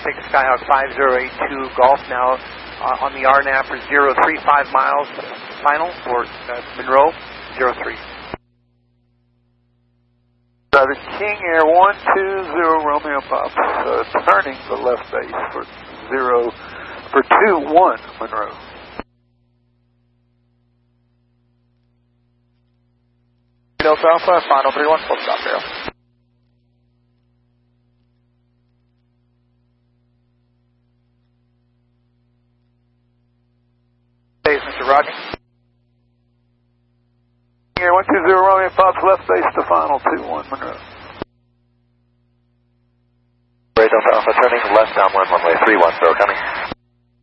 traffic, Skyhawk 5082 Golf now on the RNAV for 035 miles, final for Monroe, 03. The King Air 120 Romeo Pop, turning the left base for 21 Monroe. Delta Alpha, final 31, full stop there. Base, Mr. Rodney. Air 120 Romeo Pops, left base to final 21 Monroe. Delta Alpha, turning left downwind, runway 31, Zero coming.